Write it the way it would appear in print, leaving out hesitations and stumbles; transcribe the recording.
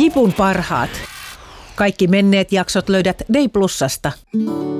Nipun parhaat. Kaikki menneet jaksot löydät Day Plusasta.